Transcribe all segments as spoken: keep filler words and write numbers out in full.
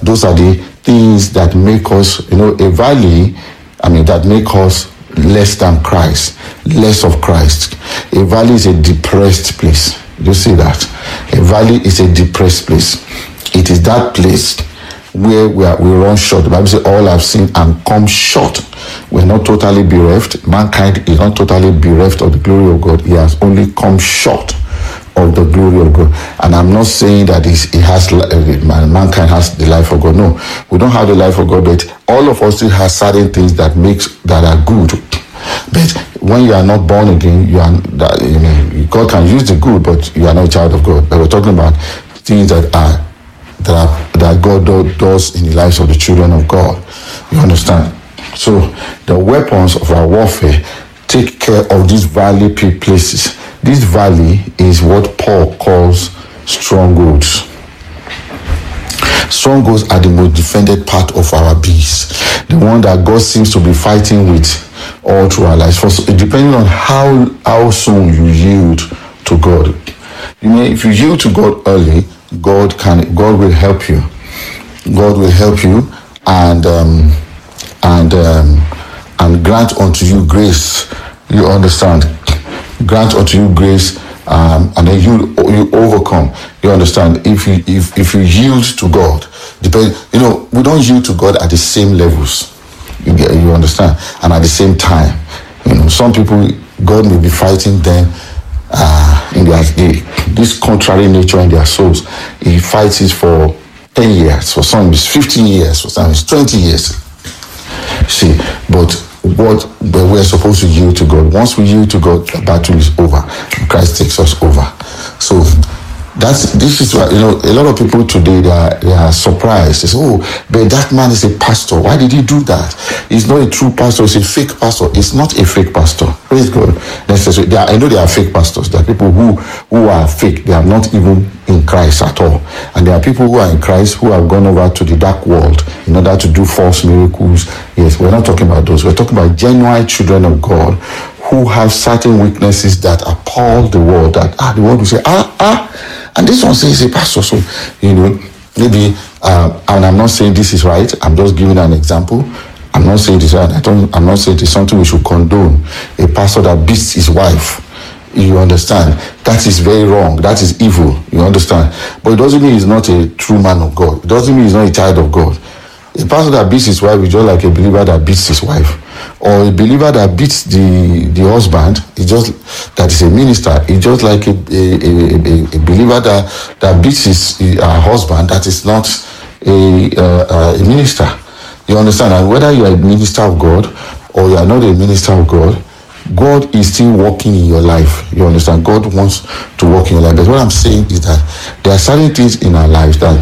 Those are the things that make us, you know, a valley, I mean, that make us less than Christ, less of Christ. A valley is a depressed place. You see that? A valley is a depressed place. It is that place where we are, we run short. The Bible says, all have sinned and come short. We're not totally bereft. Mankind is not totally bereft of the glory of God. He has only come short of the glory of God. And I'm not saying that it has, mankind has the life of God. No, we don't have the life of God, but all of us still have certain things that makes that are good. But when you are not born again, you are that, you know, God can use the good, but you are not a child of God. But we're talking about things that are that are, that God do, does in the lives of the children of God. You understand? So the weapons of our warfare take care of these valley places. This valley is what Paul calls strongholds. Strongholds are the most defended part of our beast, the one that God seems to be fighting with all through our lives. For, depending on how how soon you yield to God. You know, if you yield to God early, God can God will help you. God will help you and um, and um, and grant unto you grace. You understand? Grant unto you grace, um, and then you you overcome. You understand? If you if if you yield to God, depend. You know, we don't yield to God at the same levels. You get, you understand? And at the same time, you know, some people, God may be fighting them uh, in their they, this contrary nature in their souls. He fights it for ten years, for some it's fifteen years, for some it's twenty years. See, but what but we're supposed to yield to God. Once we yield to God, the battle is over. Christ takes us over. So that's this is why, you know, a lot of people today, they are, they are surprised. They say, oh, but that man is a pastor. Why did he do that? He's not a true pastor. He's a fake pastor. It's not a fake pastor. Praise God. Necessarily. There are, I know there are fake pastors. There are people who, who are fake. They are not even in Christ at all. And there are people who are in Christ who have gone over to the dark world in order to do false miracles. Yes, we're not talking about those. We're talking about genuine children of God who have certain weaknesses that appall the world. That ah, the world will say, ah, ah. And this one says a pastor, so, you know, maybe, uh, and I'm not saying this is right, I'm just giving an example. I'm not saying this right, I don't, I'm not saying it's something we should condone. A pastor that beats his wife, you understand, that is very wrong, that is evil, you understand. But it doesn't mean he's not a true man of God. It doesn't mean he's not a child of God. A pastor that beats his wife is just like a believer that beats his wife. Or a believer that beats the, the husband, is just that is a minister. It's just like a, a, a, a believer that, that beats his uh, husband that is not a, uh, a minister. You understand? And whether you are a minister of God or you are not a minister of God, God is still working in your life. You understand? God wants to work in your life. But what I'm saying is that there are certain things in our lives that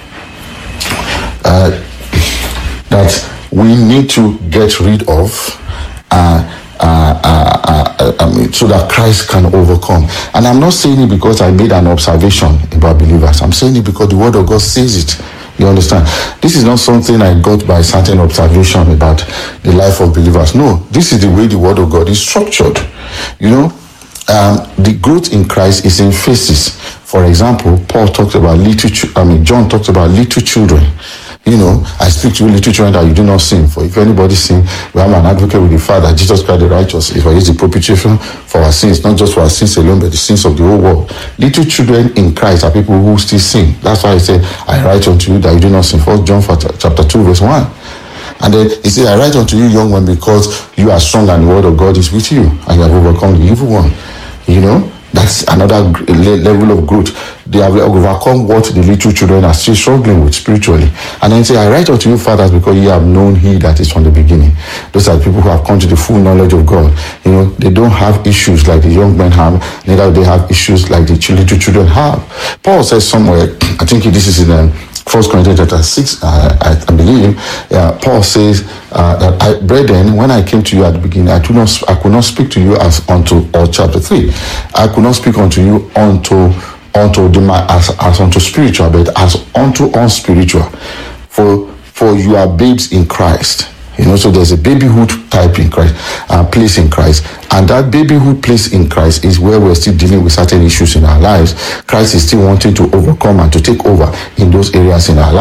uh, that we need to get rid of uh, uh, uh, uh, I mean, so that Christ can overcome. And I'm not saying it because I made an observation about believers. I'm saying it because the word of God says it. You understand? This is not something I got by certain observation about the life of believers. No, this is the way the word of God is structured. You know, um, the growth in Christ is in phases. For example, Paul talks about little, ch- I mean, John talks about little children. You know, I speak to you little children that you do not sin. For if anybody sin, we have an advocate with the Father, Jesus Christ the righteous. If he is the propitiation for our sins, not just for our sins alone, but the sins of the whole world. Little children in Christ are people who still sin. That's why he said, I write unto you that you do not sin. First John chapter two, verse one. And then he said, I write unto you, young one, because you are strong and the word of God is with you, and you have overcome the evil one. You know? That's another level of growth. They have overcome what the little children are still struggling with spiritually. And then say, I write unto you, fathers, because ye have known he that is from the beginning. Those are the people who have come to the full knowledge of God. You know, they don't have issues like the young men have, neither do they have issues like the little children have. Paul says somewhere, I think this is in um, First Corinthians chapter six, uh, I, I believe, uh, Paul says uh, that, I, brethren, when I came to you at the beginning, I, do not, I could not speak to you as unto, or chapter three, I could not speak unto you unto, unto the, as, as unto spiritual, but as unto unspiritual. For, for you are babes in Christ. You know, so there's a babyhood type in Christ, uh, place in Christ. And that babyhood place in Christ is where we're still dealing with certain issues in our lives. Christ is still wanting to overcome and to take over in those areas in our lives.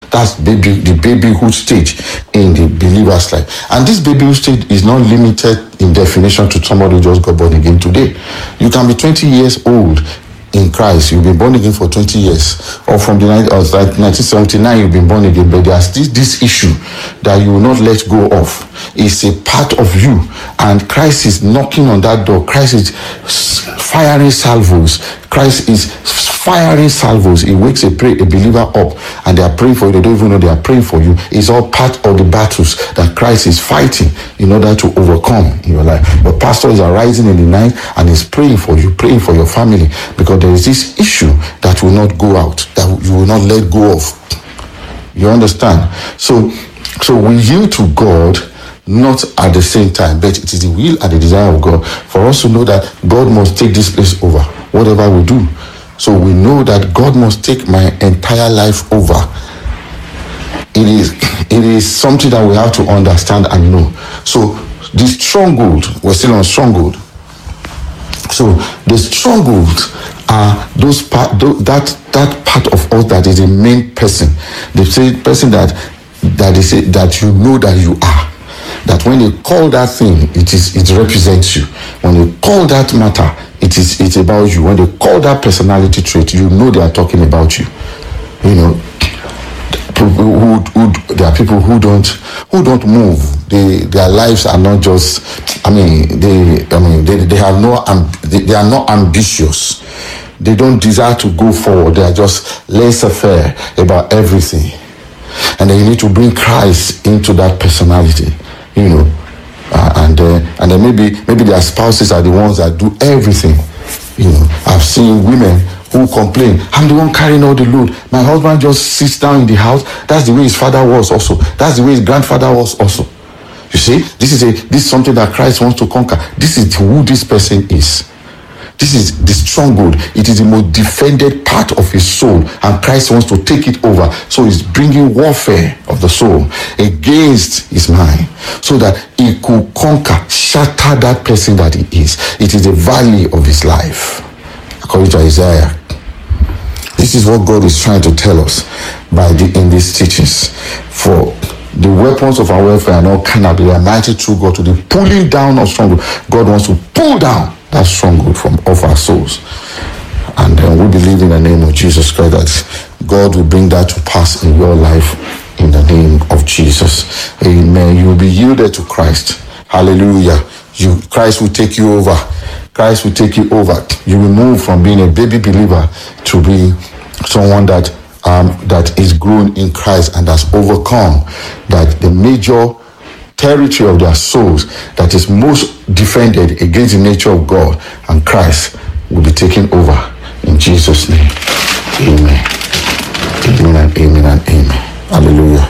That's baby, the babyhood stage in the believer's life. And this babyhood stage is not limited in definition to somebody who just got born again today. You can be twenty years old in Christ, you've been born again for twenty years, or from the or like nineteen seventy-nine you've been born again, but there's this, this issue that you will not let go of. It's a part of you, and Christ is knocking on that door. Christ is firing salvos. Christ is firing salvos. He wakes a, pray, a believer up, and they are praying for you. They don't even know they are praying for you. It's all part of the battles that Christ is fighting in order to overcome in your life. But pastor is arising in the night and is praying for you, praying for your family, because there is this issue that will not go out, that you will not let go of. You understand? So, so we yield to God, not at the same time, but it is the will and the desire of God for us to know that God must take this place over, whatever we do. So we know that God must take my entire life over. It is, it is something that we have to understand and know. So the stronghold, we're still on stronghold. So the strongholds are those part, that that part of us that is a main person, the same person that that is a, that you know that you are. That when you call that thing, it is it represents you. When you call that matter, it is it's about you. When they call that personality trait, you know they are talking about you. You know, who, who there are people who don't who don't move. They their lives are not just. I mean, they I mean they they have no they, they are not ambitious. They don't desire to go forward. They are just laissez-faire about everything. And then you need to bring Christ into that personality. You know, uh, and uh, and then maybe maybe their spouses are the ones that do everything. You know, I've seen women who complain, I'm the one carrying all the load. My husband just sits down in the house. That's the way his father was also. That's the way his grandfather was also. You see, this is a this is something that Christ wants to conquer. This is who this person is. This is the stronghold. It is the most defended part of his soul, and Christ wants to take it over. So he's bringing warfare of the soul against his mind, so that he could conquer, shatter that person that he is. It is the valley of his life, according to Isaiah. This is what God is trying to tell us by the in these teachings. For the weapons of our warfare are not carnal, they are mighty through God to the pulling down of stronghold. God wants to pull down that stronghold from off our souls. And then we believe in the name of Jesus Christ that God will bring that to pass in your life in the name of Jesus. Amen. You will be yielded to Christ. Hallelujah. You Christ will take you over. Christ will take you over. You will move from being a baby believer to be someone that um, that is grown in Christ and has overcome that the major territory of their souls that is most defended against the nature of God, and Christ will be taken over in Jesus' name. Amen. Amen and amen and amen. Hallelujah.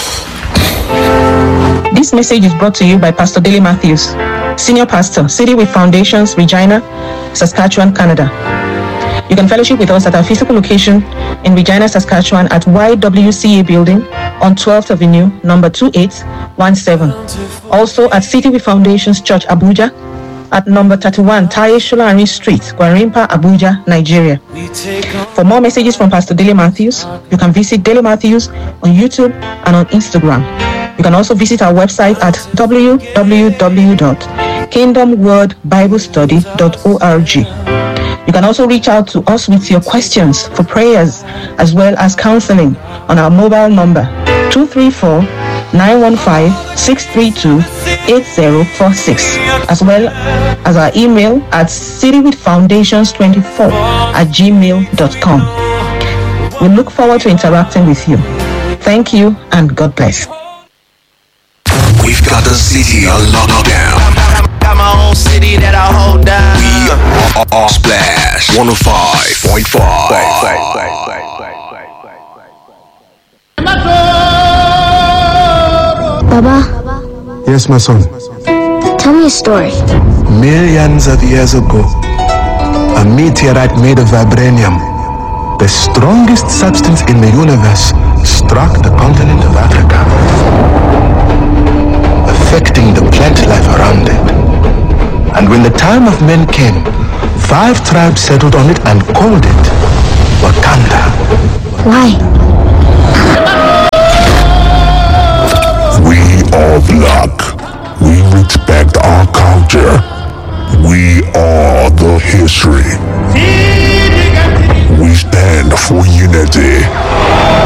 This message is brought to you by Pastor Dele Matthews, Senior Pastor, City with Foundations, Regina, Saskatchewan, Canada. You can fellowship with us at our physical location in Regina, Saskatchewan at Y W C A Building on twelfth Avenue, number two eight one seven. Also at City with Foundations Church, Abuja at number thirty-one Taye Sholari Street, Gwarimpa, Abuja, Nigeria. For more messages from Pastor Dele Matthews, you can visit Dele Matthews on YouTube and on Instagram. You can also visit our website at w w w dot kingdom word bible study dot org. You can also reach out to us with your questions for prayers as well as counseling on our mobile number two three four, nine one five, six three two, eight zero four six, as well as our email at city with foundations twenty-four at gmail dot com. We look forward to interacting with you. Thank you and God bless. We've got the city on lockdown. Got my own city that I hold down. We are, are Splash one oh five point five. Baba? Yes, my son. Tell me a story. Millions of years ago, a meteorite made of vibranium, the strongest substance in the universe, struck the continent of Africa, affecting the plant life around it. And when the time of men came, five tribes settled on it and called it Wakanda. Why? all the history. We stand for unity.